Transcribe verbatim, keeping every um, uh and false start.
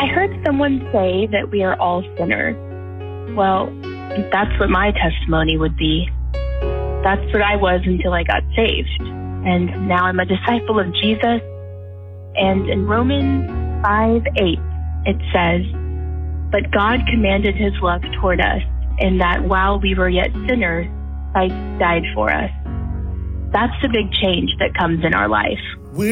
heard someone say that we are all sinners. Well, that's what my testimony would be. That's what I was until I got saved. And now I'm a disciple of Jesus. And in Romans five eight, it says, "But God commanded his love toward us, in that while we were yet sinners, Christ died for us." That's the big change that comes in our life.